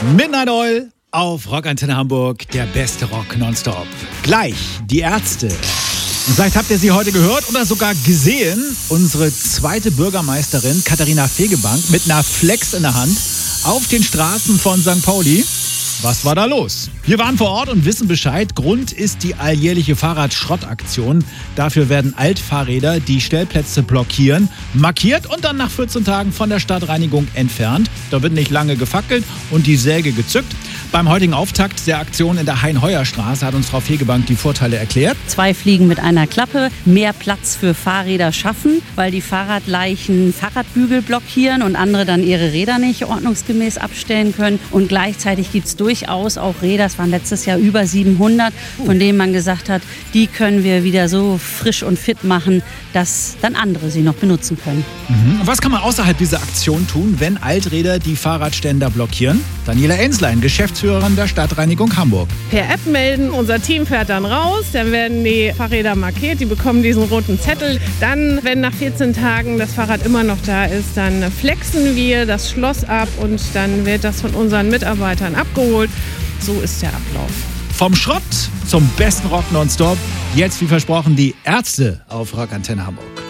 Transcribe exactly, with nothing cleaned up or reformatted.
Midnight Oil auf Rockantenne Hamburg, der beste Rock nonstop. Gleich die Ärzte. Und vielleicht habt ihr sie heute gehört oder sogar gesehen. Unsere zweite Bürgermeisterin Katharina Fegebank mit einer Flex in der Hand auf den Straßen von Sankt Pauli. Was war da los? Wir waren vor Ort und wissen Bescheid. Grund ist die alljährliche Fahrradschrottaktion. Dafür werden Altfahrräder, die Stellplätze blockieren, markiert und dann nach vierzehn Tagen von der Stadtreinigung entfernt. Da wird nicht lange gefackelt und die Säge gezückt. Beim heutigen Auftakt der Aktion in der Hein-Heuer-Straße hat uns Frau Fegebank die Vorteile erklärt. Zwei Fliegen mit einer Klappe, mehr Platz für Fahrräder schaffen, weil die Fahrradleichen Fahrradbügel blockieren und andere dann ihre Räder nicht ordnungsgemäß abstellen können. Und gleichzeitig gibt es durchaus auch Räder, es waren letztes Jahr über siebenhundert, von denen man gesagt hat, die können wir wieder so frisch und fit machen, dass dann andere sie noch benutzen können. Mhm. Was kann man außerhalb dieser Aktion tun, wenn Alträder die Fahrradständer blockieren? Daniela Enslein, Geschäftsführerin der Stadtreinigung Hamburg. Per App melden, unser Team fährt dann raus, dann werden die Fahrräder markiert, die bekommen diesen roten Zettel. Dann, wenn nach vierzehn Tagen das Fahrrad immer noch da ist, dann flexen wir das Schloss ab und dann wird das von unseren Mitarbeitern abgeholt. So ist der Ablauf. Vom Schrott zum besten Rock nonstop. Jetzt, wie versprochen, die Ärzte auf Rockantenne Hamburg.